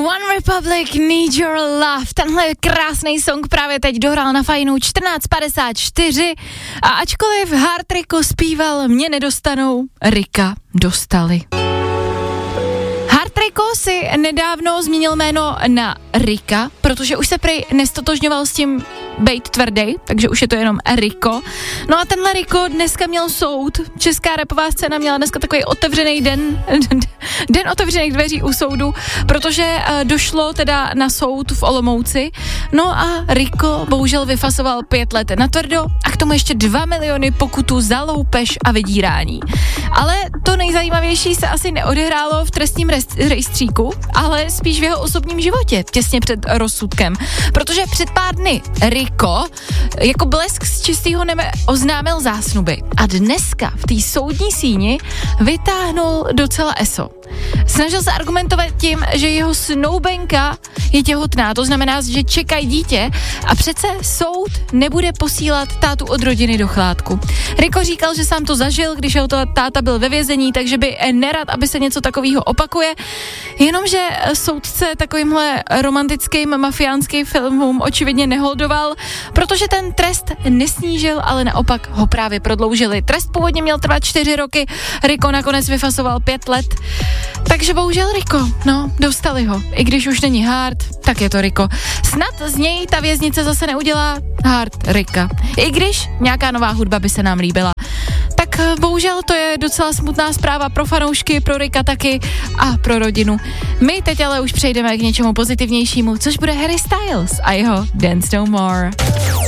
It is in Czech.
One Republic, Need Your Love. Tenhle krásný song právě teď dohrál na Fajnu 14:54 a ačkoliv Hard Rico zpíval Mě nedostanou, Rika dostali. Hard Rico si nedávno změnil jméno na Rika, protože už se prej nestotožňoval s tím bejt tvrdý, takže už je to jenom Rico. No a tenhle Rico dneska měl soud. Česká rapová scéna měla dneska takový otevřený den otevřených dveří u soudu, protože došlo teda na soud v Olomouci. No a Rico bohužel vyfasoval 5 let natvrdo a k tomu ještě 2 miliony pokutu za loupež a vydírání. Ale to nejzajímavější se asi neodehrálo v trestním rejstříku, ale spíš v jeho osobním životě, těsně před rozsudkem. Protože před pár dny Rico jako blesk z čistého nebe oznámil zásnuby a dneska v té soudní síni vytáhnul docela eso. Snažil se argumentovat tím, že jeho snoubenka je těhotná, to znamená, že čekají dítě a přece soud nebude posílat tátu od rodiny do chládku. Rico říkal, že sám to zažil, když jeho táta byl ve vězení, takže by nerad, aby se něco takového opakuje, jenomže soudce takovýmhle romantickým mafiánským filmům očividně neholdoval, protože ten trest nesnížil, ale naopak ho právě prodloužili. Trest původně měl trvat 4 roky, Rico nakonec vyfasoval 5 let. Takže bohužel Rico, dostali ho. I když už není Hard, tak je to Rico. Snad z něj ta věznice zase neudělá Hard Rika. I když nějaká nová hudba by se nám líbila. Tak bohužel to je docela smutná zpráva pro fanoušky, pro Rika taky a pro rodinu. My teď ale už přejdeme k něčemu pozitivnějšímu, což bude Harry Styles a jeho Dance No More.